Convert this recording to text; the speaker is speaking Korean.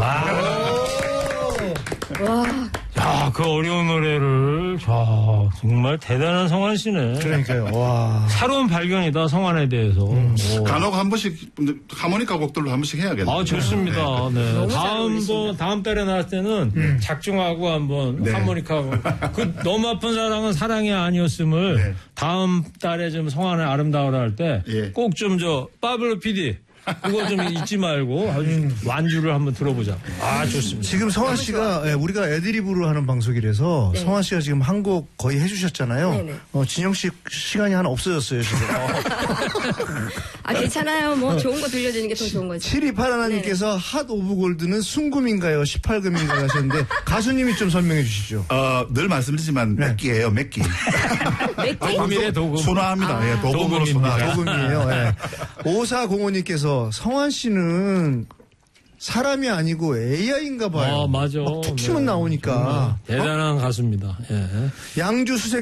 와. 야, 그 어려운 노래를, 정말 대단한 성환 씨네. 그러니까요. 와. 새로운 발견이다, 성환에 대해서. 간혹 한 번씩 하모니카 곡들로 한 번씩 해야겠네요. 아, 좋습니다. 네. 너무 다음 달에 나왔을 때는 작중하고 한번 하모니카하고. 그 너무 아픈 사랑은 사랑이 아니었음을 다음 달에 좀 성환의 아름다워라 할 때 꼭 좀 파블로 PD. 그거 좀 잊지 말고 아주 완주를 한번 들어보자. 아, 좋습니다. 지금 성환 씨가 우리가 애드리브로 하는 방송이라서 성환 씨가 지금 한 곡 거의 해주셨잖아요. 네네. 진영 씨 시간이 하나 없어졌어요 지금. 아, 괜찮아요. 뭐 좋은 거 들려주는 게 더 좋은 거지. 7281님께서 핫 오브 골드는 순금인가요? 18금인가요? 하셨는데 가수님이 좀 설명해 주시죠. 늘 말씀드리지만 맥기예요, 맥기. 맥기? 도금이래, 도금. 순화합니다. 예, 도금으로 순화. 도금이에요. 예. 5405님께서 성환 씨는 사람이 아니고 AI인가 봐요. 맞아. 툭 치면 나오니까. 대단한 가수입니다. 예. 양주 수색